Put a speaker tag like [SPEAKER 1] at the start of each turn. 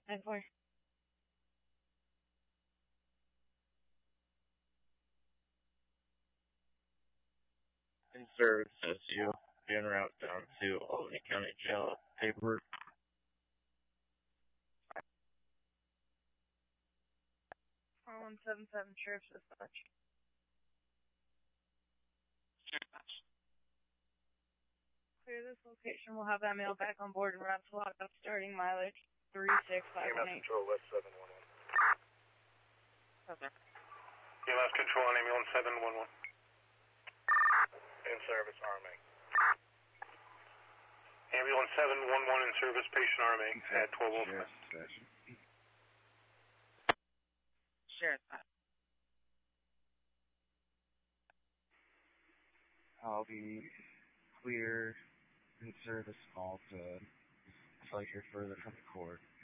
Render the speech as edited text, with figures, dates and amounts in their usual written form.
[SPEAKER 1] 9-4.
[SPEAKER 2] In service, SU. En route down to Albany County Jail. Paperwork.
[SPEAKER 1] 4177 Sheriff's Dispatch. Clear this location. We'll have that mail back on board and route to lockup starting mileage 36518.
[SPEAKER 3] Control, West 711.
[SPEAKER 1] Okay.
[SPEAKER 3] EMS Control on ambulance 711. In service, RMA. Ambulance 711 in service, patient RMA at 1205.
[SPEAKER 1] Sheriff's Dispatch.
[SPEAKER 4] I'll be clear in service call to cite here further from the court.